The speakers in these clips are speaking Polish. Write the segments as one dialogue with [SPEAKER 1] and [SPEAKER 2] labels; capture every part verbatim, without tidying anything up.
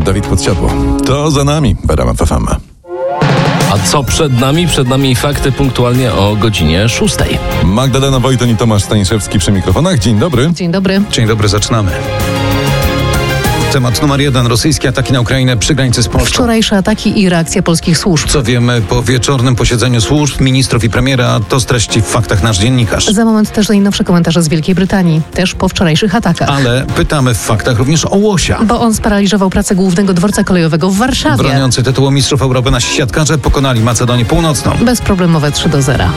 [SPEAKER 1] Dawid Podsiadło. To za nami w R M F F M.
[SPEAKER 2] A co przed nami? Przed nami fakty punktualnie o godzinie szóstej.
[SPEAKER 1] Magdalena Wojton i Tomasz Staniszewski przy mikrofonach. Dzień dobry.
[SPEAKER 3] Dzień dobry.
[SPEAKER 4] Dzień dobry, zaczynamy. Temat numer jeden. Rosyjskie ataki na Ukrainę przy granicy z Polską.
[SPEAKER 3] Wczorajsze ataki i reakcja polskich służb.
[SPEAKER 4] Co wiemy po wieczornym posiedzeniu służb, ministrów i premiera, to streści w faktach nasz dziennikarz.
[SPEAKER 3] Za moment też najnowsze komentarze z Wielkiej Brytanii. Też po wczorajszych atakach.
[SPEAKER 4] Ale pytamy w faktach również o Łosia.
[SPEAKER 3] Bo on sparaliżował pracę głównego dworca kolejowego w Warszawie.
[SPEAKER 4] Broniący tytułu mistrzów Europy nasi siatkarze pokonali Macedonię Północną.
[SPEAKER 3] Bezproblemowe trzy do zera.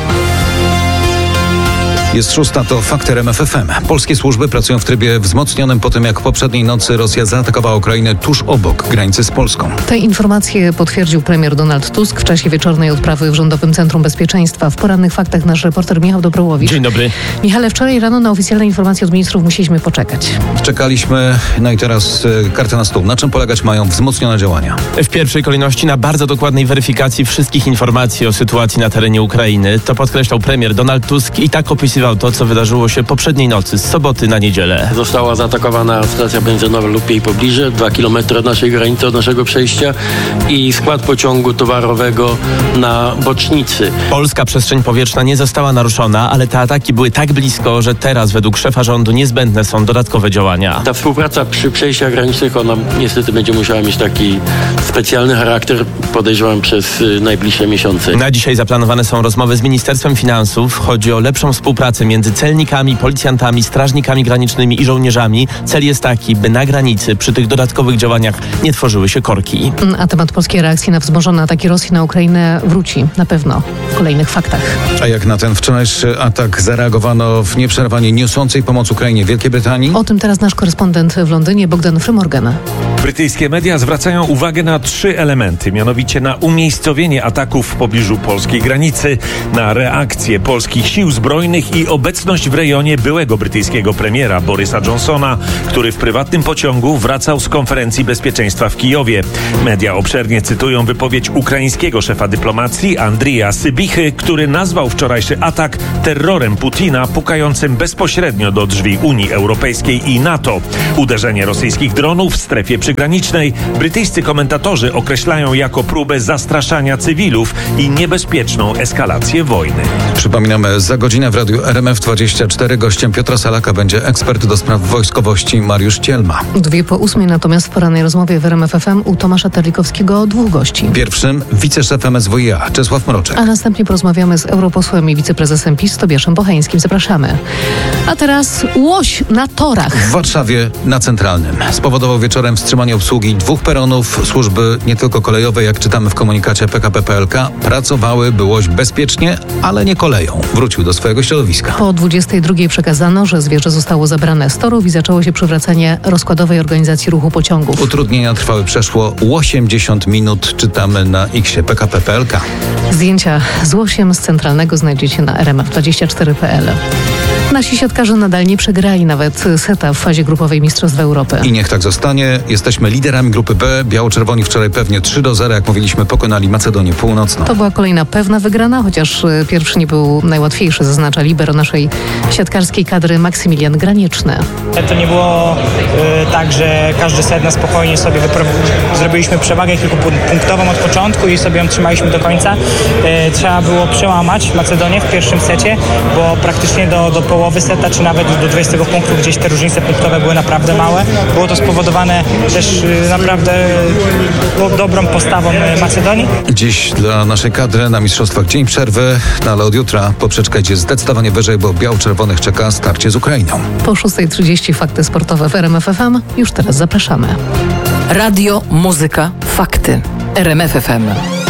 [SPEAKER 4] Jest szósta, to fakt R M F F M. Polskie służby pracują w trybie wzmocnionym po tym, jak poprzedniej nocy Rosja zaatakowała Ukrainę tuż obok granicy z Polską.
[SPEAKER 3] Te informacje potwierdził premier Donald Tusk w czasie wieczornej odprawy w Rządowym Centrum Bezpieczeństwa. W porannych faktach nasz reporter Michał Dobrołowicz.
[SPEAKER 2] Dzień dobry.
[SPEAKER 3] Michale, wczoraj rano na oficjalne informacje od ministrów musieliśmy poczekać.
[SPEAKER 4] Czekaliśmy, no i teraz y, karty na stół. Na czym polegać mają wzmocnione działania?
[SPEAKER 5] W pierwszej kolejności na bardzo dokładnej weryfikacji wszystkich informacji o sytuacji na terenie Ukrainy. To podkreślał premier Donald Tusk i tak opisywał to, co wydarzyło się poprzedniej nocy, z soboty na niedzielę.
[SPEAKER 6] Została zaatakowana stacja benzynowa lub jej pobliże, dwa kilometry od naszej granicy, od naszego przejścia i skład pociągu towarowego na bocznicy.
[SPEAKER 5] Polska przestrzeń powietrzna nie została naruszona, ale te ataki były tak blisko, że teraz według szefa rządu niezbędne są dodatkowe działania.
[SPEAKER 6] Ta współpraca przy przejściach granicznych, ona niestety będzie musiała mieć taki specjalny charakter, podejrzewam, przez y, najbliższe miesiące.
[SPEAKER 5] Na dzisiaj zaplanowane są rozmowy z Ministerstwem Finansów. Chodzi o lepszą współpracę między celnikami, policjantami, strażnikami granicznymi i żołnierzami. Cel jest taki, by na granicy przy tych dodatkowych działaniach nie tworzyły się korki.
[SPEAKER 3] A temat polskiej reakcji na wzmożone ataki Rosji na Ukrainę wróci na pewno w kolejnych faktach.
[SPEAKER 4] A jak na ten wczorajszy atak zareagowano w nieprzerwanie niosącej pomoc Ukrainie Wielkiej Brytanii?
[SPEAKER 3] O tym teraz nasz korespondent w Londynie, Bogdan Frymorgan.
[SPEAKER 7] Brytyjskie media zwracają uwagę na trzy elementy, mianowicie na umiejscowienie ataków w pobliżu polskiej granicy, na reakcję polskich sił zbrojnych i obecność w rejonie byłego brytyjskiego premiera Borysa Johnsona, który w prywatnym pociągu wracał z konferencji bezpieczeństwa w Kijowie. Media obszernie cytują wypowiedź ukraińskiego szefa dyplomacji Andrija Sybichy, który nazwał wczorajszy atak terrorem Putina pukającym bezpośrednio do drzwi Unii Europejskiej i NATO. Uderzenie rosyjskich dronów w strefie przygranicznej brytyjscy komentatorzy określają jako próbę zastraszania cywilów i niebezpieczną eskalację wojny.
[SPEAKER 4] Przypominamy, za godzinę w radiu R M F dwadzieścia cztery gościem Piotra Salaka będzie ekspert do spraw wojskowości Mariusz Cielma.
[SPEAKER 3] Dwie po ósmej natomiast w porannej rozmowie w R M F F M u Tomasza Terlikowskiego dwóch gości.
[SPEAKER 4] Pierwszym wiceszef M S W iA Czesław Mroczek.
[SPEAKER 3] A następnie porozmawiamy z europosłem i wiceprezesem PiS Tobiaszem Bocheńskim. Zapraszamy. A teraz łoś na torach.
[SPEAKER 4] W Warszawie na Centralnym spowodował wieczorem wstrzymanie obsługi dwóch peronów. Służby nie tylko kolejowe, jak czytamy w komunikacie P K P P L K, pracowały, by łoś bezpiecznie, ale nie koleją wrócił do swojego środowiska.
[SPEAKER 3] Po dwudziestej drugiej przekazano, że zwierzę zostało zabrane z torów i zaczęło się przywracanie rozkładowej organizacji ruchu pociągów.
[SPEAKER 4] Utrudnienia trwały przeszło osiemdziesiąt minut, czytamy na X-ie P K P P L K.
[SPEAKER 3] Zdjęcia z łosiem z Centralnego znajdziecie na R M F dwadzieścia cztery kropka P L. Nasi siatkarze nadal nie przegrali nawet seta w fazie grupowej Mistrzostw Europy.
[SPEAKER 4] I niech tak zostanie. Jesteśmy liderami grupy B. Biało-czerwoni wczoraj pewnie trzy do zera, jak mówiliśmy, pokonali Macedonię Północną.
[SPEAKER 3] To była kolejna pewna wygrana, chociaż pierwszy nie był najłatwiejszy, zaznacza libero naszej siatkarskiej kadry Maksymilian Granieczny.
[SPEAKER 8] To nie było y, tak, że każdy set na spokojnie sobie wypro- zrobiliśmy przewagę kilkupunktową od początku i sobie ją trzymaliśmy do końca. Y, trzeba było przełamać Macedonię w pierwszym secie, bo praktycznie do, do połowy seta, czy nawet do dwudziestego punktu, gdzieś te różnice punktowe były naprawdę małe. Było to spowodowane też y, naprawdę y, dobrą postawą Macedonii.
[SPEAKER 4] Dziś dla naszej kadry na mistrzostwach dzień przerwy, no ale od jutra poprzeczka idzie zdecydowanie wyżej, bo biało-czerwonych czeka starcie z Ukrainą.
[SPEAKER 3] Po szóstej trzydzieści fakty sportowe w R M F F M. Już teraz zapraszamy.
[SPEAKER 9] Radio, muzyka, fakty. R M F F M.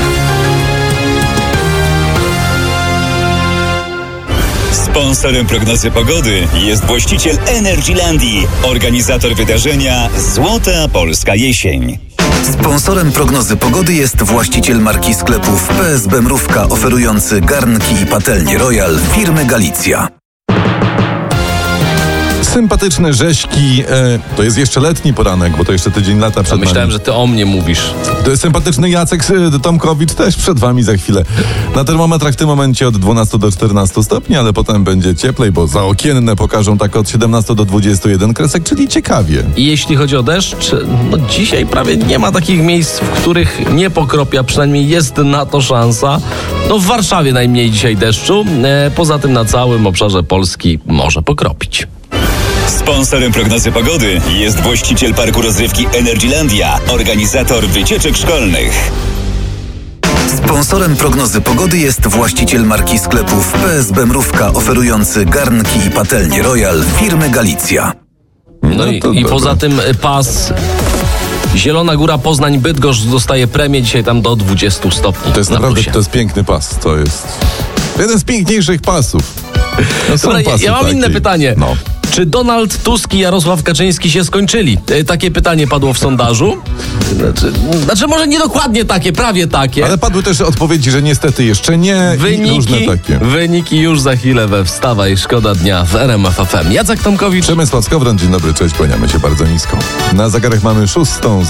[SPEAKER 10] Sponsorem prognozy pogody jest właściciel Energylandii, organizator wydarzenia Złota Polska Jesień.
[SPEAKER 11] Sponsorem prognozy pogody jest właściciel marki sklepów P S B Mrówka, oferujący garnki i patelnie Royal firmy Galicja.
[SPEAKER 1] Sympatyczne rzeźki, e, to jest jeszcze letni poranek, bo to jeszcze tydzień lata przed
[SPEAKER 2] Myślałem,
[SPEAKER 1] nami.
[SPEAKER 2] że ty o mnie mówisz.
[SPEAKER 1] To jest sympatyczny Jacek e, Tomkowicz też przed wami za chwilę. Na termometrach w tym momencie od dwunastu do czternastu stopni, ale potem będzie cieplej, bo zaokienne pokażą tak od siedemnastu do dwudziestu jeden kresek, czyli ciekawie.
[SPEAKER 2] I jeśli chodzi o deszcz, no dzisiaj prawie nie ma takich miejsc, w których nie pokropia, przynajmniej jest na to szansa. No w Warszawie najmniej dzisiaj deszczu, e, poza tym na całym obszarze Polski może pokropić.
[SPEAKER 10] Sponsorem prognozy pogody jest właściciel parku rozrywki Energylandia, organizator wycieczek szkolnych.
[SPEAKER 11] Sponsorem prognozy pogody jest właściciel marki sklepów P S B Mrówka, oferujący garnki i patelnie Royal firmy Galicja.
[SPEAKER 2] No,
[SPEAKER 1] No
[SPEAKER 2] i,
[SPEAKER 1] to
[SPEAKER 2] i
[SPEAKER 1] dobra.
[SPEAKER 2] poza tym pas Zielona Góra, Poznań, Bydgoszcz dostaje premię dzisiaj tam do dwudziestu stopni.
[SPEAKER 1] To jest
[SPEAKER 2] na
[SPEAKER 1] naprawdę,
[SPEAKER 2] plusie.
[SPEAKER 1] to jest piękny pas, to jest jeden z piękniejszych pasów. No, są
[SPEAKER 2] Dobra, ja,
[SPEAKER 1] pasy
[SPEAKER 2] ja mam
[SPEAKER 1] takie.
[SPEAKER 2] inne pytanie.
[SPEAKER 1] No.
[SPEAKER 2] Czy Donald Tusk i Jarosław Kaczyński się skończyli? E, Takie pytanie padło w sondażu. Znaczy, znaczy może nie dokładnie takie, prawie takie.
[SPEAKER 1] Ale padły też odpowiedzi, że niestety jeszcze nie i różne
[SPEAKER 2] Wyniki,
[SPEAKER 1] takie.
[SPEAKER 2] wyniki już za chwilę we Wstawaj, Szkoda Dnia w R M F F M. Jacek Tomkowicz.
[SPEAKER 1] Przemysław Skowron, dzień dobry, cześć, kłaniamy się bardzo nisko. Na zegarach mamy szóstą